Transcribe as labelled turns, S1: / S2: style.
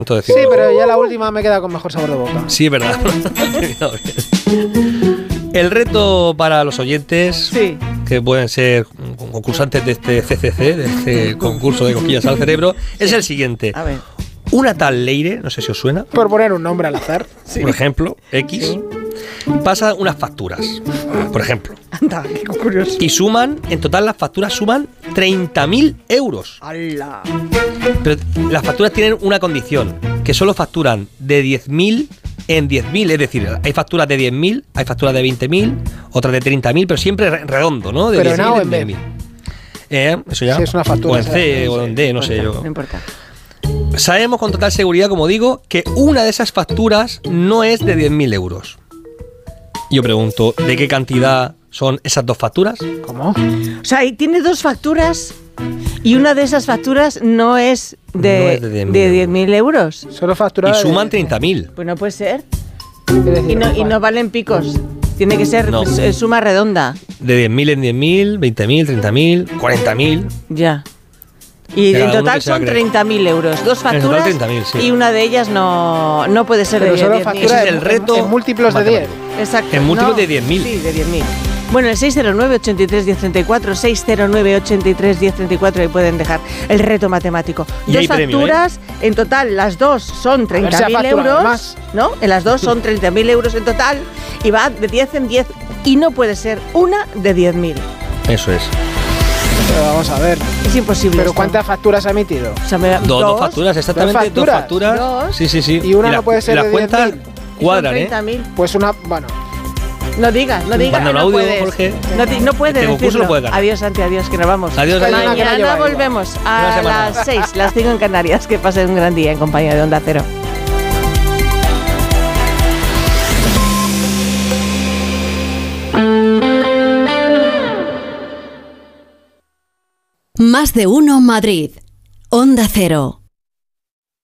S1: Sí, pero ya la última me queda con mejor sabor de boca.
S2: Sí, es verdad. El reto para los oyentes, que pueden ser concursantes de este CCC, de este concurso de cosquillas al cerebro, es el siguiente.
S3: A ver.
S2: Una tal Leire, no sé si os suena.
S1: Por poner un nombre al azar.
S2: Por ejemplo, X, pasa unas facturas, por ejemplo.
S3: Anda, qué curioso.
S2: Y en total las facturas suman 30.000 euros.
S3: ¡Hala!
S2: Pero las facturas tienen una condición, que solo facturan de 10.000 en 10.000, es decir, hay facturas de 10.000, hay facturas de 20.000, otras de 30.000, pero siempre redondo, ¿no? De
S1: pero
S2: 10.000
S1: en B.
S2: 10.000. Eso ya.
S1: Si es una factura.
S2: O en C o en D, no sé yo.
S3: No importa.
S2: Sabemos con total seguridad, como digo, que una de esas facturas no es de 10.000 euros. Yo pregunto, ¿de qué cantidad son esas dos facturas?
S1: ¿Cómo?
S3: O sea, y tiene dos facturas y una de esas facturas no es de 10.000 euros.
S1: Solo factura.
S2: Y suman 30.000.
S3: Pues no puede ser.
S1: Decir,
S3: Y no valen picos. Tiene que ser suma redonda.
S2: De 10.000 en 10.000, 20.000, 30.000, 40.000.
S3: Ya. Y en total son 30.000 euros. Dos facturas
S2: 30.000, sí.
S3: Y una de ellas no puede ser
S1: pero
S3: de
S1: solo
S3: 10.000.
S1: factura
S2: Ese es el reto
S1: en múltiplos de 10.
S3: Exacto.
S2: En múltiplos de 10.000.
S3: Sí, de 10.000. Bueno, el 609-83-1034, 609-83-1034, ahí pueden dejar el reto matemático.
S2: Y
S3: dos
S2: hay premio,
S3: facturas, en total las dos son 30.000 euros,
S1: más.
S3: ¿no? En las dos son 30.000 euros en total y va de 10 en 10 y no puede ser una de 10.000.
S2: Eso es.
S1: Pero vamos a ver.
S3: Es imposible.
S1: ¿Pero
S3: esto.
S1: cuántas facturas ha emitido?
S3: O sea,
S2: Dos facturas, exactamente.
S1: ¿Dos facturas?
S3: Dos.
S2: Sí.
S1: Y una no puede ser
S2: las
S1: de
S2: cuentas
S1: 10.000.
S2: cuadran, ¿eh?
S3: 30.000.
S1: Pues una. Bueno.
S3: No digas.
S2: Manda un
S3: no
S2: audio,
S3: puedes.
S2: Jorge.
S3: No puedes
S2: Este concurso
S3: decirlo.
S2: lo puede ganar.
S3: Adiós, Santi, adiós, que nos vamos.
S2: Adiós,
S1: Mañana
S2: Daniel.
S1: que no
S3: Mañana
S1: lleva
S3: volvemos
S2: Una
S3: a
S2: semana.
S3: las 6, las 5 en Canarias. Que pasen un gran día en compañía de Onda Cero.
S4: Más de uno Madrid. Onda Cero.